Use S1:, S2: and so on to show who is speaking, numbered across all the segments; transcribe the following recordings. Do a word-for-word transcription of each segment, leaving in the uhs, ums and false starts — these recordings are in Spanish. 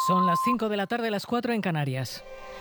S1: Son las cinco de la tarde, las cuatro en Canarias.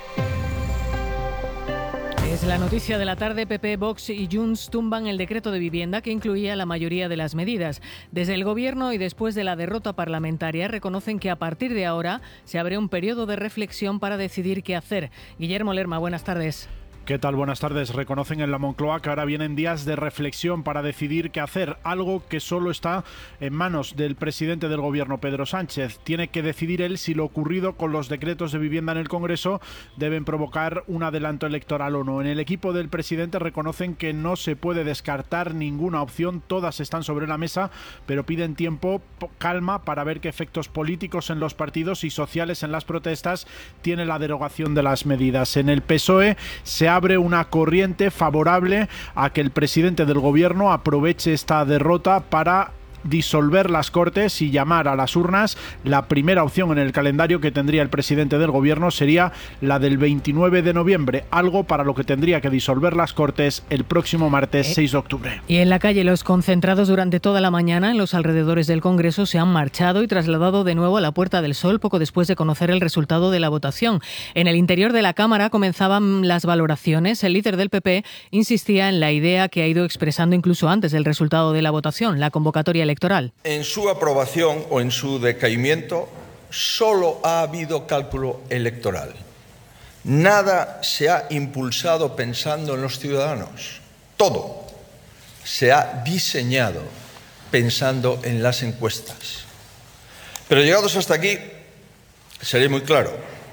S1: Es la noticia de la tarde. P P, Vox y Junts tumban el decreto de vivienda que incluía la mayoría de las medidas. Desde el Gobierno y después de la derrota parlamentaria reconocen que a partir de ahora se abre un periodo de reflexión para decidir qué hacer. Guillermo Lerma, buenas tardes.
S2: ¿Qué tal? Buenas tardes. Reconocen en la Moncloa que ahora vienen días de reflexión para decidir qué hacer, algo que solo está en manos del presidente del Gobierno, Pedro Sánchez. Tiene que decidir él si lo ocurrido con los decretos de vivienda en el Congreso deben provocar un adelanto electoral o no. En el equipo del presidente reconocen que no se puede descartar ninguna opción, todas están sobre la mesa, pero piden tiempo, calma, para ver qué efectos políticos en los partidos y sociales en las protestas tiene la derogación de las medidas. En el P S O E se ha abre una corriente favorable a que el presidente del Gobierno aproveche esta derrota para disolver las Cortes y llamar a las urnas. La primera opción en el calendario que tendría el presidente del Gobierno sería la del veintinueve de noviembre, algo para lo que tendría que disolver las Cortes el próximo martes seis de octubre.
S1: Y en la calle, los concentrados durante toda la mañana en los alrededores del Congreso se han marchado y trasladado de nuevo a la Puerta del Sol poco después de conocer el resultado de la votación. En el interior de la Cámara comenzaban las valoraciones. El líder del P P insistía en la idea que ha ido expresando incluso antes del resultado de la votación, la convocatoria electoral.
S3: En su aprobación o en su decaimiento solo ha habido cálculo electoral. Nada se ha impulsado pensando en los ciudadanos. Todo se ha diseñado pensando en las encuestas. Pero llegados hasta aquí, seré muy claro.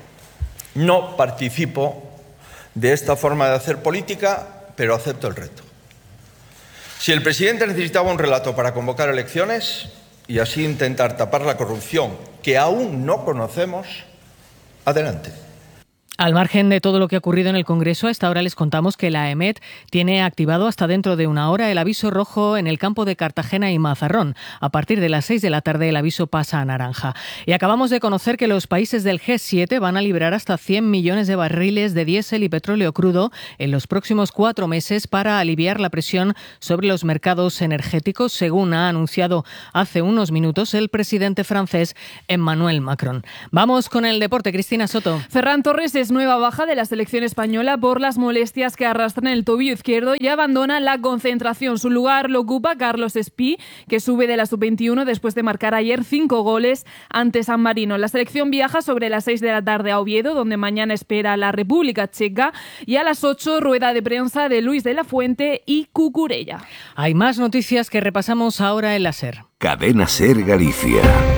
S3: No participo de esta forma de hacer política, pero acepto el reto. Si el presidente necesitaba un relato para convocar elecciones y así intentar tapar la corrupción que aún no conocemos, adelante.
S1: Al margen de todo lo que ha ocurrido en el Congreso, a esta hora les contamos que la EMET tiene activado hasta dentro de una hora el aviso rojo en el campo de Cartagena y Mazarrón. A partir de las seis de la tarde el aviso pasa a naranja. Y acabamos de conocer que los países del G siete van a liberar hasta cien millones de barriles de diésel y petróleo crudo en los próximos cuatro meses para aliviar la presión sobre los mercados energéticos, según ha anunciado hace unos minutos el presidente francés Emmanuel Macron. Vamos con el deporte. Cristina Soto.
S4: Ferran Torres es nueva baja de la selección española por las molestias que arrastran el tobillo izquierdo y abandona la concentración. Su lugar lo ocupa Carlos Espí, que sube de la sub veintiuno después de marcar ayer cinco goles ante San Marino. La selección viaja sobre las seis de la tarde a Oviedo, donde mañana espera la República Checa, y a las ocho rueda de prensa de Luis de la Fuente y Cucurella.
S1: Hay más noticias que repasamos ahora en la SER.
S5: Cadena SER Galicia.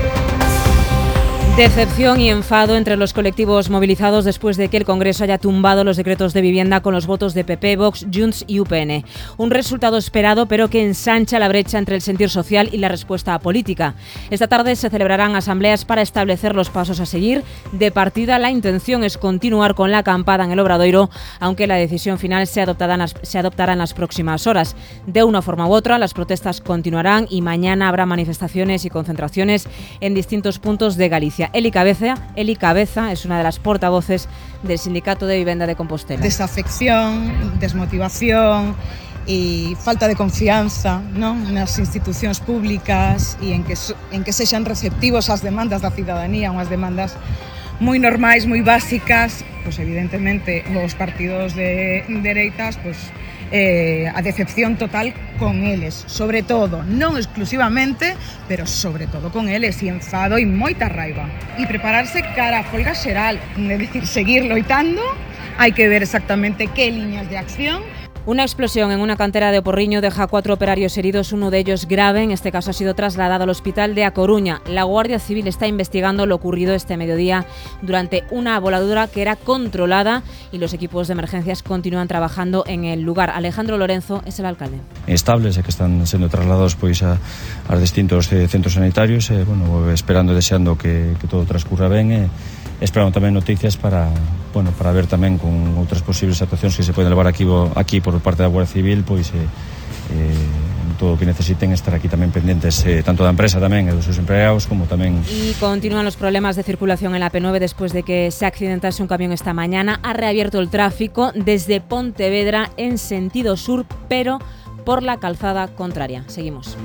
S6: Decepción y enfado entre los colectivos movilizados después de que el Congreso haya tumbado los decretos de vivienda con los votos de P P, Vox, Junts y U P N. Un resultado esperado, pero que ensancha la brecha entre el sentir social y la respuesta política. Esta tarde se celebrarán asambleas para establecer los pasos a seguir. De partida, la intención es continuar con la acampada en el Obradoiro, aunque la decisión final se adoptará en las, se adoptará en las próximas horas. De una forma u otra, las protestas continuarán y mañana habrá manifestaciones y concentraciones en distintos puntos de Galicia. Eli Cabeza, Eli Cabeza es una de las portavoces del Sindicato de Vivienda de Compostela.
S7: Desafección, desmotivación e falta de confianza, non, nas institucións públicas e en que, en que sexan receptivos ás demandas da cidadanía, unhas demandas moi normais, moi básicas. Pois evidentemente os partidos de dereitas, pois Eh, a decepción total con eles, sobre todo, non exclusivamente, pero sobre todo con eles, e enfado e moita raiva. E prepararse cara a folga xeral, é dicir, seguir loitando, hai que ver exactamente que liñas de acción.
S6: Una explosión en una cantera de Porriño deja a cuatro operarios heridos, uno de ellos grave. En este caso ha sido trasladado al hospital de A Coruña. La Guardia Civil está investigando lo ocurrido este mediodía durante una voladura que era controlada y los equipos de emergencias continúan trabajando en el lugar. Alejandro Lorenzo es el alcalde.
S8: Estables, que están sendo trasladados pois a, a distintos eh, centros sanitarios, eh, bueno, esperando e deseando que, que todo transcurra ben e eh, esperando tamén noticias para, bueno, para ver tamén con outras posibles actuacións que se poden levar aquí, aquí por parte da Guardia Civil, pois eh, eh, todo o que necesiten estar aquí tamén pendentes, eh, tanto da empresa tamén e dos seus empregados como tamén.
S6: Y continúan los problemas de circulación en la P nueve después de que se accidentase un camión esta mañana. Ha reabierto el tráfico desde Pontevedra en sentido sur, pero por la calzada contraria. Seguimos.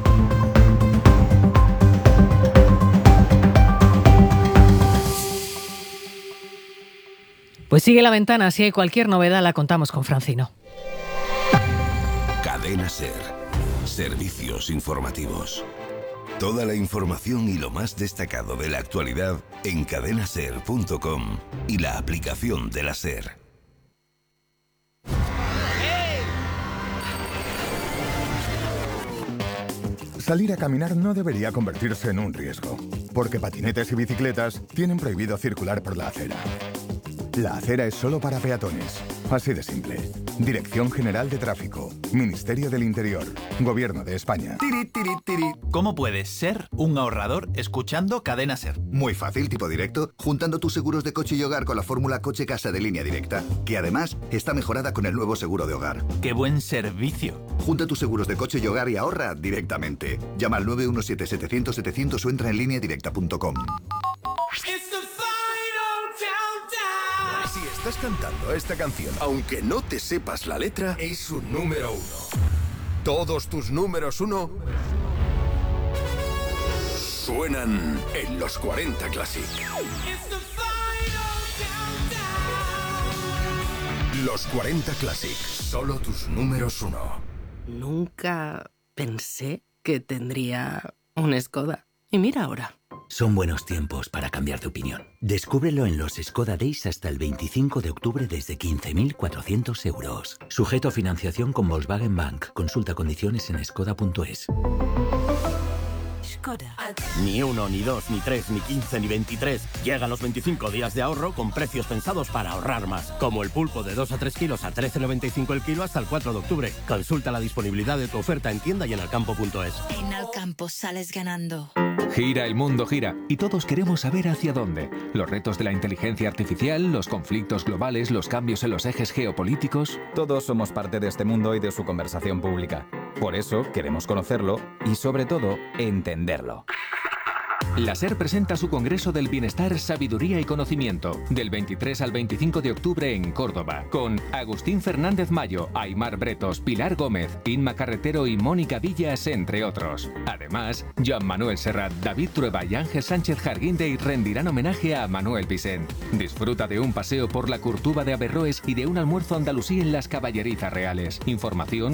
S1: Pues sigue La Ventana, si hay cualquier novedad la contamos con Francino.
S5: Cadena SER. Servicios informativos. Toda la información y lo más destacado de la actualidad en cadena ser punto com y la aplicación de la SER.
S9: Salir a caminar no debería convertirse en un riesgo, porque patinetes y bicicletas tienen prohibido circular por la acera. La acera es solo para peatones. Así de simple. Dirección General de Tráfico. Ministerio del Interior. Gobierno de España.
S10: Tiri, tiri, tiri. ¿Cómo puedes ser un ahorrador escuchando Cadena SER?
S11: Muy fácil, tipo directo, juntando tus seguros de coche y hogar con la fórmula coche-casa de Línea Directa, que además está mejorada con el nuevo seguro de hogar.
S10: ¡Qué buen servicio!
S11: Junta tus seguros de coche y hogar y ahorra directamente. Llama al nueve uno siete, setecientos, setecientos o entra en línea directa punto com.
S12: Si estás cantando esta canción, aunque no te sepas la letra, es un número uno. Todos tus números uno suenan en los cuarenta Classic. Los cuarenta Classic, solo tus números uno.
S13: Nunca pensé que tendría un Skoda. Y mira ahora.
S14: Son buenos tiempos para cambiar de opinión. Descúbrelo en los Skoda Days hasta el veinticinco de octubre desde quince mil cuatrocientos euros. Sujeto a financiación con Volkswagen Bank. Consulta condiciones en skoda punto es.
S15: Ni uno, ni dos, ni tres, ni quince, ni veintitrés. Llegan los veinticinco días de ahorro con precios pensados para ahorrar más. Como el pulpo de dos a tres kilos a trece noventa y cinco el kilo hasta el cuatro de octubre. Consulta la disponibilidad de tu oferta en tienda y en alcampo punto es.
S16: En Alcampo sales ganando.
S17: Gira, el mundo gira, y todos queremos saber hacia dónde. Los retos de la inteligencia artificial, los conflictos globales, los cambios en los ejes geopolíticos.
S18: Todos somos parte de este mundo y de su conversación pública. Por eso queremos conocerlo y, sobre todo, entenderlo.
S17: La SER presenta su Congreso del Bienestar, Sabiduría y Conocimiento, del veintitrés al veinticinco de octubre en Córdoba, con Agustín Fernández Mayo, Aymar Bretos, Pilar Gómez, Inma Carretero y Mónica Villas, entre otros. Además, Joan Manuel Serrat, David Trueba y Ángel Sánchez Jarguindey rendirán homenaje a Manuel Vicent. Disfruta de un paseo por la Curtuba de Averroes y de un almuerzo andalusí en las Caballerizas Reales. Información